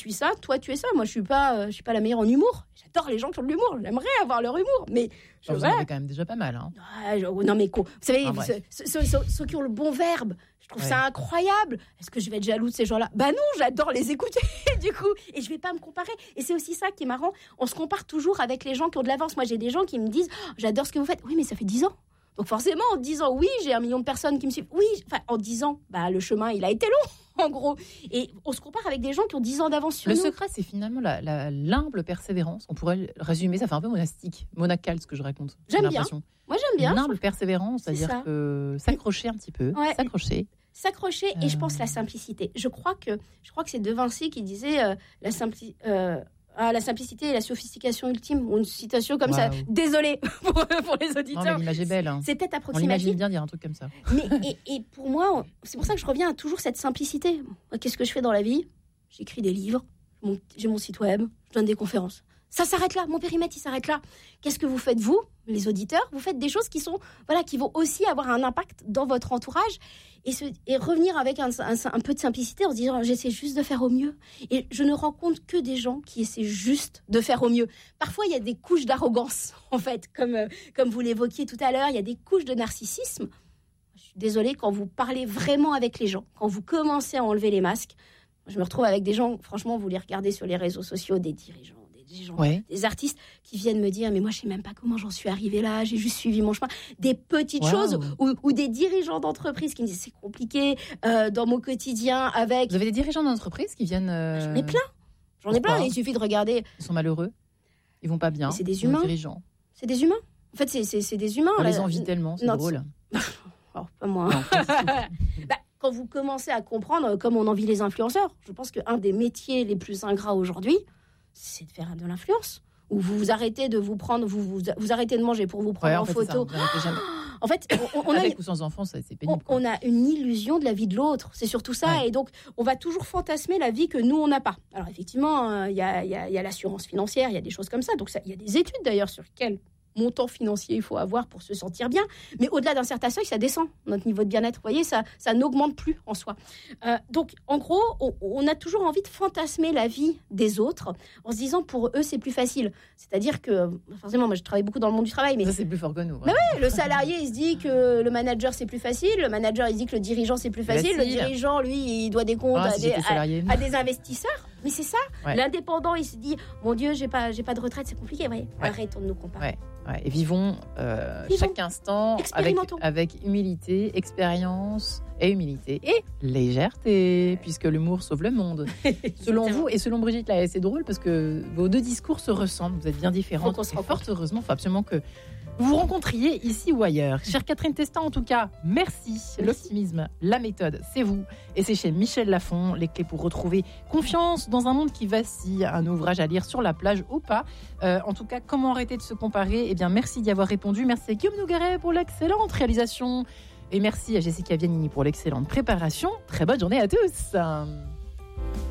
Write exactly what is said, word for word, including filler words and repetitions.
suis ça, toi tu es ça. Moi je suis pas, euh, je suis pas la meilleure en humour. J'adore les gens qui ont de l'humour. J'aimerais avoir leur humour, mais je, vous en avez quand même déjà pas mal. Hein. Ah, je, non mais quoi, vous savez, ah, ceux, ceux, ceux, ceux qui ont le bon verbe, je trouve ouais. ça incroyable. Est-ce que je vais être jaloux de ces gens-là ? Bah non, j'adore les écouter du coup, et je vais pas me comparer. Et c'est aussi ça qui est marrant. On se compare toujours avec les gens qui ont de l'avance. Moi j'ai des gens qui me disent, oh, j'adore ce que vous faites. Oui, mais ça fait dix ans. Donc forcément, en disant oui, j'ai un million de personnes qui me suivent. Oui, enfin en disant, bah le chemin il a été long, en gros. Et on se compare avec des gens qui ont dix ans d'avance sur le nous. Le secret, c'est finalement la, la, l'humble persévérance. On pourrait résumer, ça fait un peu monastique, monacal ce que je raconte. J'aime bien. Moi j'aime bien. L'humble persévérance, c'est-à-dire ça. que s'accrocher un petit peu, ouais. s'accrocher. S'accrocher et euh... je pense la simplicité. Je crois que je crois que c'est De Vinci qui disait euh, la simplicité. Euh, Ah, la simplicité et la sophistication ultime, ou une citation comme wow. ça. Désolée pour, pour les auditeurs. Non, mais l'image est belle. Hein. C'est peut-être approximatif. On imagine bien dire un truc comme ça. Mais, et, et pour moi, c'est pour ça que je reviens à toujours cette simplicité. Qu'est-ce que je fais dans la vie ? J'écris des livres, mon, j'ai mon site web, je donne des conférences. Ça s'arrête là, mon périmètre, il s'arrête là. Qu'est-ce que vous faites, vous, les auditeurs ? Vous faites des choses qui sont, voilà, qui vont aussi avoir un impact dans votre entourage et, se, et revenir avec un, un, un peu de simplicité en se disant, j'essaie juste de faire au mieux. Et je ne rencontre que des gens qui essaient juste de faire au mieux. Parfois, il y a des couches d'arrogance, en fait, comme, euh, comme vous l'évoquiez tout à l'heure. Il y a des couches de narcissisme. Je suis désolée, quand vous parlez vraiment avec les gens, quand vous commencez à enlever les masques, je me retrouve avec des gens, franchement, vous les regardez sur les réseaux sociaux, des dirigeants, des gens, ouais. des artistes qui viennent me dire mais moi je sais même pas comment j'en suis arrivée là, j'ai juste suivi mon chemin, des petites wow. choses ou, ou des dirigeants d'entreprise qui me disent c'est compliqué euh, dans mon quotidien avec. Vous avez des dirigeants d'entreprise qui viennent euh... J'en ai plein, j'en ai plein. Il suffit de regarder. Ils sont malheureux, ils vont pas bien. Mais c'est des humains. Dirigeants. C'est des humains. En fait c'est c'est, c'est des humains. On là. les envie tellement, c'est non, drôle. Oh, pas moi. Non, bah, quand vous commencez à comprendre comme on envie les influenceurs, je pense qu'un des métiers les plus ingrats aujourd'hui, c'est de faire de l'influence. Où vous vous arrêtez de vous prendre, vous, vous, vous arrêtez de manger pour vous prendre ouais, en, en fait, photo. En fait, on, on avec a, ou sans enfants, ça, c'est pénible. On, on a une illusion de la vie de l'autre. C'est surtout ça. Ouais. Et donc, on va toujours fantasmer la vie que nous, on n'a pas. Alors, effectivement, il euh, y, a, y, a, y a l'assurance financière, il y a des choses comme ça. Donc, il y a des études, d'ailleurs, sur quel montant financier il faut avoir pour se sentir bien. Mais au-delà d'un certain seuil, ça descend. Notre niveau de bien-être, vous voyez, ça, ça n'augmente plus en soi. Euh, donc, en gros, on, on a toujours envie de fantasmer la vie des autres en se disant, pour eux, c'est plus facile. C'est-à-dire que, forcément, moi, je travaille beaucoup dans le monde du travail. Mais ça, c'est plus fort que nous. Mais ouais, le salarié, il se dit que le manager, c'est plus facile. Le manager, il se dit que le dirigeant, c'est plus facile. Le dirigeant, lui, il doit des comptes ah, à, si des, à, à des investisseurs. Mais c'est ça. Ouais. L'indépendant, il se dit, mon Dieu, j'ai pas, j'ai pas de retraite, c'est compliqué. Ouais. Ouais. Arrêtons de nous comparer. Ouais. Ouais, et vivons, euh, vivons chaque instant avec, avec humilité, expérience et humilité et légèreté, puisque l'humour sauve le monde. Selon vous et selon Brigitte, là, c'est drôle parce que vos deux discours se ressemblent, vous êtes bien différentes. Faut qu'on se et fort heureusement, il faut absolument que vous vous rencontriez ici ou ailleurs. Chère Catherine Testan, en tout cas, merci. merci. L'optimisme, la méthode, c'est vous. Et c'est chez Michel Lafon, les clés pour retrouver confiance dans un monde qui vacille. Un ouvrage à lire sur la plage ou pas. Euh, en tout cas, comment arrêter de se comparer ? Eh bien, merci d'y avoir répondu. Merci à Guillaume Nougaret pour l'excellente réalisation. Et merci à Jessica Vianini pour l'excellente préparation. Très bonne journée à tous.